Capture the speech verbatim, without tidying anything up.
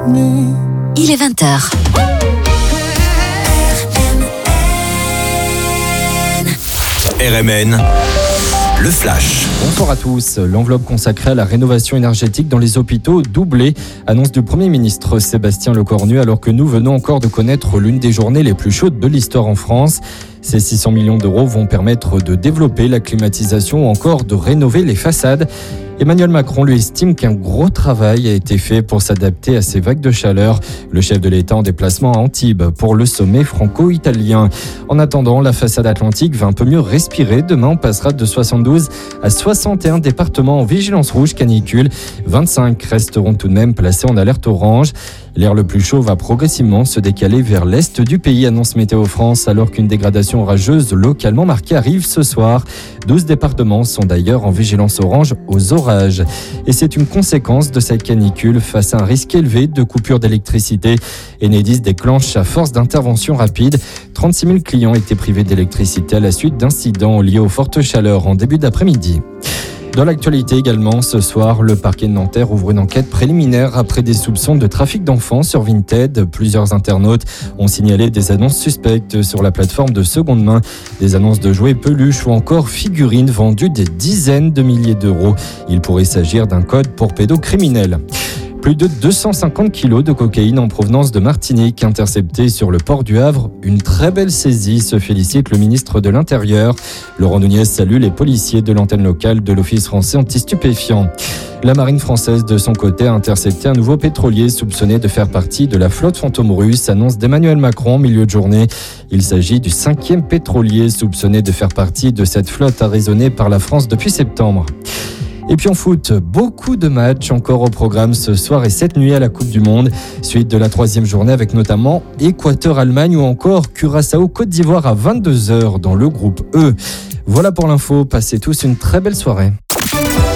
Il est vingt heures. R M N, le flash. Bonsoir à tous. L'enveloppe consacrée à la rénovation énergétique dans les hôpitaux doublée, annonce du Premier ministre Sébastien Lecornu, alors que nous venons encore de connaître l'une des journées les plus chaudes de l'histoire en France. Ces six cents millions d'euros vont permettre de développer la climatisation ou encore de rénover les façades. Emmanuel Macron lui estime qu'un gros travail a été fait pour s'adapter à ces vagues de chaleur. Le chef de l'État en déplacement à Antibes pour le sommet franco-italien. En attendant, la façade atlantique va un peu mieux respirer. Demain, on passera de soixante-douze à soixante et un départements en vigilance rouge canicule. vingt-cinq resteront tout de même placés en alerte orange. L'air le plus chaud va progressivement se décaler vers l'est du pays, annonce Météo France, alors qu'une dégradation orageuse localement marquée arrive ce soir. douze départements sont d'ailleurs en vigilance orange aux orages. Et c'est une conséquence de cette canicule face à un risque élevé de coupure d'électricité. Enedis déclenche à force d'intervention rapide. trente-six mille clients étaient privés d'électricité à la suite d'incidents liés aux fortes chaleurs en début d'après-midi. Dans l'actualité également, ce soir, le parquet de Nanterre ouvre une enquête préliminaire après des soupçons de trafic d'enfants sur Vinted. Plusieurs internautes ont signalé des annonces suspectes sur la plateforme de seconde main. Des annonces de jouets, peluches ou encore figurines vendues des dizaines de milliers d'euros. Il pourrait s'agir d'un code pour pédocriminels. Plus de deux cent cinquante kilos de cocaïne en provenance de Martinique interceptés sur le port du Havre. Une très belle saisie, se félicite le ministre de l'Intérieur. Laurent Nunez salue les policiers de l'antenne locale de l'Office français anti-stupéfiants. La marine française, de son côté, a intercepté un nouveau pétrolier soupçonné de faire partie de la flotte fantôme russe, annonce d'Emmanuel Macron en milieu de journée. Il s'agit du cinquième pétrolier soupçonné de faire partie de cette flotte arraisonnée par la France depuis septembre. Et puis en foot, beaucoup de matchs encore au programme ce soir et cette nuit à la Coupe du Monde. Suite de la troisième journée avec notamment Équateur-Allemagne ou encore Curaçao-Côte d'Ivoire à vingt-deux heures dans le groupe E. Voilà pour l'info, passez tous une très belle soirée.